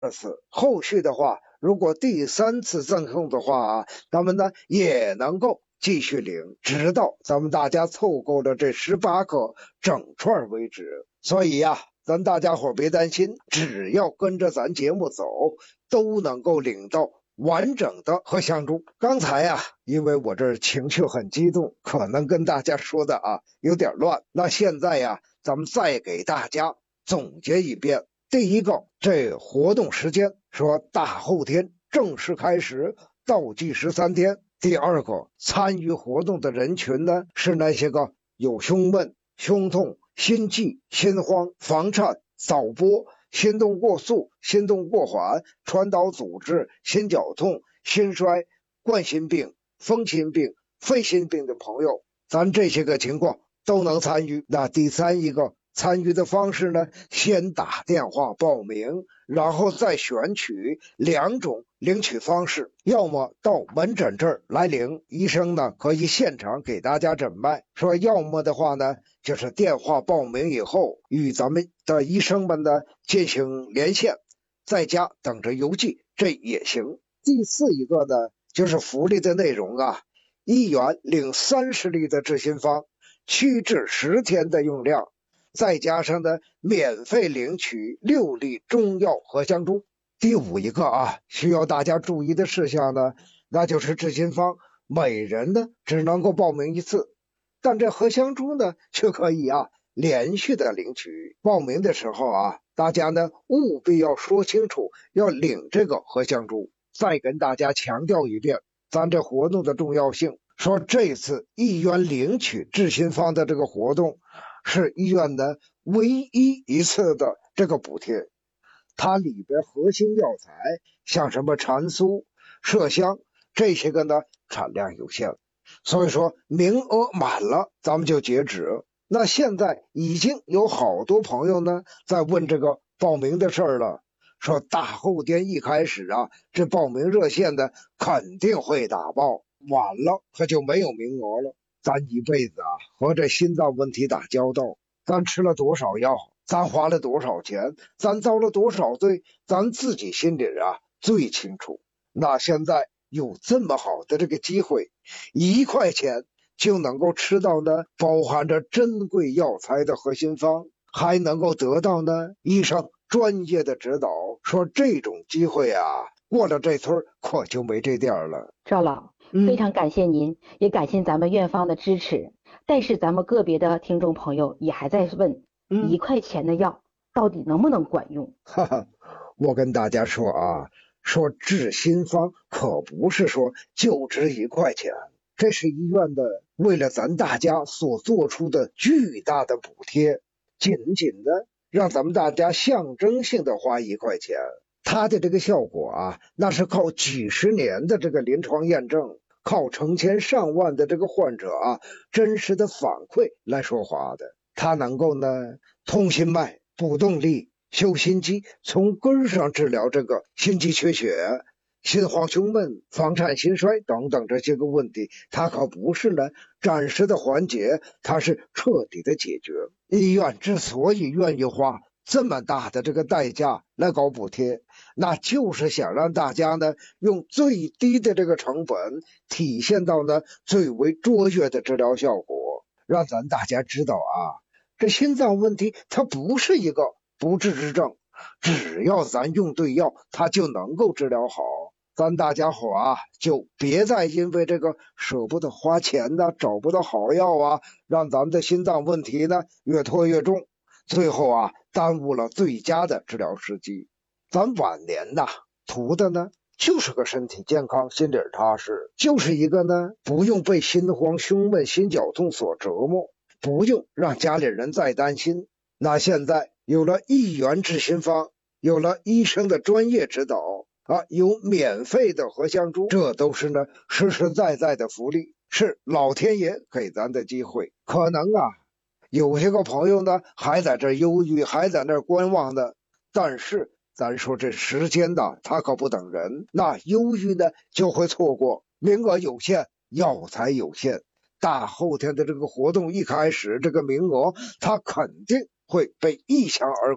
次，后续的话，如果第3次赠送的话啊，咱们呢也能够继续领，直到咱们大家凑够了这18个整串为止。所以呀，咱大家伙别担心，只要跟着咱节目走，都能够领到完整的荷香猪。刚才呀，因为我这情绪很激动，可能跟大家说的啊有点乱。那现在呀，咱们再给大家总结一遍。第一个，这活动时间说大后天正式开始，倒计时3天。第二个，参与活动的人群呢，是那些个有胸闷、胸痛、心悸、心慌、房颤、早搏、心动过速、心动过缓、传导组织、心绞痛、心衰、冠心病、风心病、肺心病的朋友，咱这些个情况都能参与。那第三一个参与的方式呢，先打电话报名，然后再选取2种领取方式，要么到门诊这儿来领，医生呢可以现场给大家诊脉，说要么的话呢，就是电话报名以后与咱们的医生们呢进行连线，在家等着邮寄，这也行。第四一个呢，就是福利的内容啊，1元领30粒的治心方，7至10天的用量，再加上呢免费领取6粒中药荷香珠。第5一个啊，需要大家注意的事项呢，那就是治心方每人呢只能够报名1次，但这荷香珠呢却可以啊连续的领取。报名的时候啊，大家呢务必要说清楚要领这个荷香珠。再跟大家强调一遍咱这活动的重要性，说这次医院领取治心方的这个活动是医院的唯一一次的这个补贴，它里边核心药材像什么蟾酥、麝香这些个呢产量有限，所以说名额满了咱们就截止。那现在已经有好多朋友呢在问这个报名的事儿了，说大后天一开始啊，这报名热线的肯定会打爆，晚了可就没有名额了。咱一辈子啊和这心脏问题打交道，咱吃了多少药，咱花了多少钱，咱遭了多少罪，咱自己心里啊最清楚。那现在有这么好的这个机会，1块钱就能够吃到呢包含着珍贵药材的核心方，还能够得到呢医生专业的指导，说这种机会啊过了这村可就没这店了。 赵老，非常感谢您，也感谢咱们院方的支持。但是咱们个别的听众朋友也还在问，1块钱的药到底能不能管用？ 哈哈，我跟大家说啊，说治心方可不是说就值1块钱，这是医院的为了咱大家所做出的巨大的补贴，仅仅的让咱们大家象征性的花1块钱，它的这个效果啊，那是靠几十年的这个临床验证，靠成千上万的这个患者啊真实的反馈来说话的。它能够呢通心脉、补动力、修心肌，从根上治疗这个心肌缺血、心慌胸闷、房颤心衰等等这些个问题，它可不是呢暂时的缓解，它是彻底的解决。医院之所以愿意花这么大的这个代价来搞补贴，那就是想让大家呢用最低的这个成本体现到呢最为卓越的治疗效果，让咱大家知道啊，这心脏问题它不是一个不治之症，只要咱用对药它就能够治疗好。咱大家伙啊就别再因为这个舍不得花钱呢，找不到好药啊，让咱们的心脏问题呢越拖越重，最后啊耽误了最佳的治疗时机。咱晚年呐图的呢就是个身体健康，心里踏实，就是一个呢不用被心慌、胸闷、心绞痛所折磨，不用让家里人再担心。那现在有了1元治心方，有了医生的专业指导啊，有免费的荷香珠，这都是呢实实在在的福利，是老天爷给咱的机会。可能啊有些个朋友呢还在这忧郁，还在那观望的，但是咱说这时间呢它可不等人，那忧郁呢就会错过，名额有限，药材有限，大后天的这个活动一开始，这个名额它肯定会被一抢而空。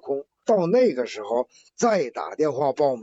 到那个时候再打电话报名。